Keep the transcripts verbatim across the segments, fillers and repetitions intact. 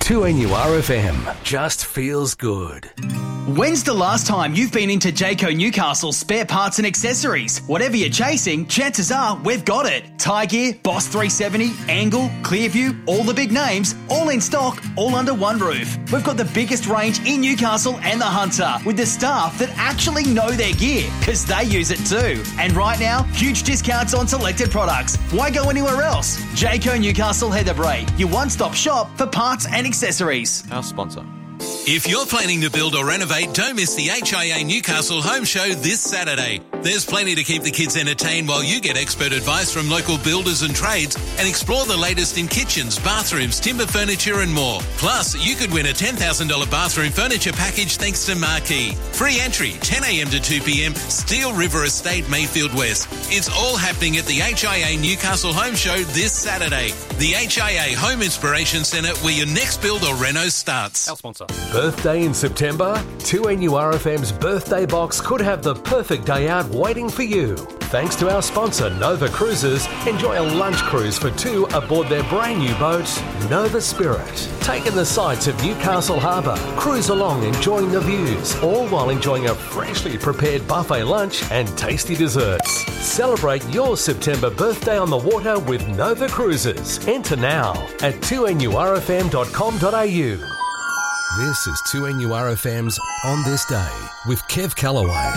two N U R F M just feels good. When's the last time you've been into Jayco Newcastle spare parts and accessories? Whatever you're chasing, chances are we've got it. Tyre Gear, Boss three seventy, Angle, Clearview, all the big names, all in stock, all under one roof. We've got the biggest range in Newcastle and the Hunter, with the staff that actually know their gear, because they use it too. And right now, huge discounts on selected products. Why go anywhere else? Jayco Newcastle Heather Bray, your one-stop shop for parts and accessories. Our sponsor. If you're planning to build or renovate, don't miss the H I A Newcastle Home Show this Saturday. There's plenty to keep the kids entertained while you get expert advice from local builders and trades and explore the latest in kitchens, bathrooms, timber furniture and more. Plus, you could win a ten thousand dollars bathroom furniture package thanks to Marquee. Free entry, ten a.m. to two p.m, Steel River Estate, Mayfield West. It's all happening at the H I A Newcastle Home Show this Saturday. The H I A Home Inspiration Centre, where your next build or reno starts. Our sponsor. Birthday in September? two N U R F M's birthday box could have the perfect day out waiting for you. Thanks to our sponsor, Nova Cruises, enjoy a lunch cruise for two aboard their brand new boat, Nova Spirit. Take in the sights of Newcastle Harbour, cruise along enjoying the views, all while enjoying a freshly prepared buffet lunch and tasty desserts. Celebrate your September birthday on the water with Nova Cruises. Enter now at two N U R F M dot com dot a u. This is two N U R F M's On This Day with Kev Callaway.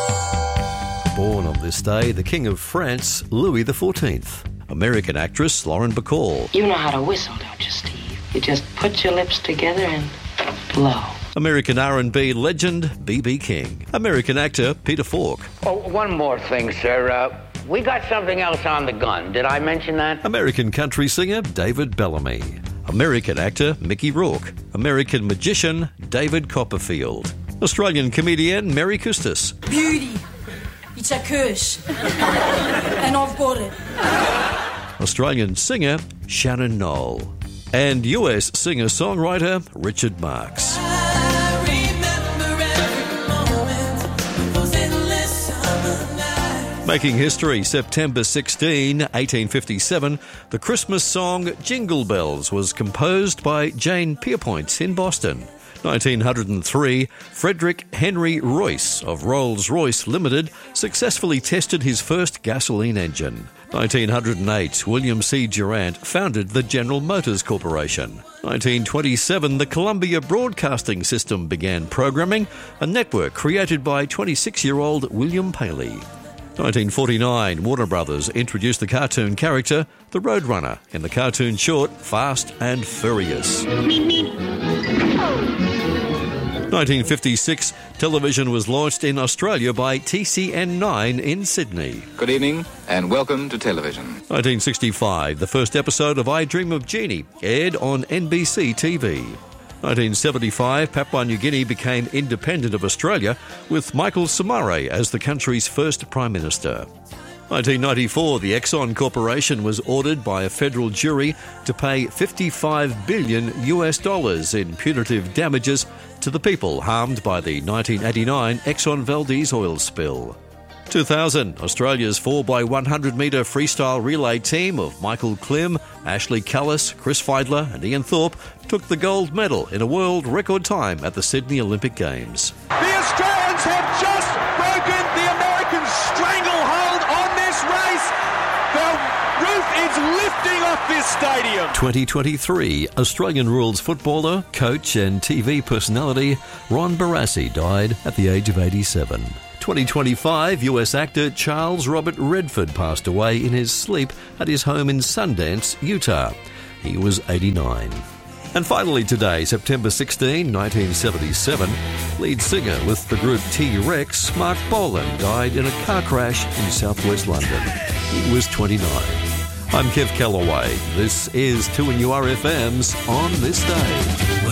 Born on this day, the King of France, Louis the fourteenth. American actress Lauren Bacall. You know how to whistle, don't you, Steve? You just put your lips together and blow. American R and B legend B B King. American actor Peter Falk. Oh, one more thing, sir. Uh, we got something else on the gun. Did I mention that? American country singer David Bellamy. American actor Mickey Rourke. American magician David Copperfield. Australian comedian Mary Custis. Beauty. It's a curse. And I've got it. Australian singer Shannon Knoll. And U S singer-songwriter Richard Marx. Making history, September sixteenth, eighteen fifty-seven, the Christmas song Jingle Bells was composed by Jane Pierpoint in Boston. nineteen oh three, Frederick Henry Royce of Rolls-Royce Limited successfully tested his first gasoline engine. nineteen oh eight, William C. Durant founded the General Motors Corporation. nineteen twenty-seven, the Columbia Broadcasting System began programming, a network created by twenty-six-year-old William Paley. nineteen forty-nine, Warner Brothers introduced the cartoon character, the Roadrunner, in the cartoon short Fast and Furious. nineteen fifty-six, television was launched in Australia by T C N nine in Sydney. Good evening and welcome to television. nineteen sixty-five, the first episode of I Dream of Jeannie aired on N B C T V. nineteen seventy-five, Papua New Guinea became independent of Australia, with Michael Somare as the country's first Prime Minister. nineteen ninety-four, the Exxon Corporation was ordered by a federal jury to pay fifty-five billion US dollars in punitive damages to the people harmed by the nineteen eighty-nine Exxon Valdez oil spill. two thousand, Australia's four by one hundred metre freestyle relay team of Michael Klim, Ashley Callis, Chris Feidler and Ian Thorpe took the gold medal in a world record time at the Sydney Olympic Games. The Australians have just broken the American stranglehold on this race. The roof is lifting off this stadium. twenty twenty-three, Australian rules footballer, coach and T V personality Ron Barassi died at the age of eighty-seven. twenty twenty-five, U S actor Charles Robert Redford passed away in his sleep at his home in Sundance, Utah. He was eighty-nine. And finally today, September sixteenth, nineteen seventy-seven, lead singer with the group T-Rex, Mark Bolan, died in a car crash in southwest London. He was twenty-nine. I'm Kev Callaway. This is two N U R F M's On This Day.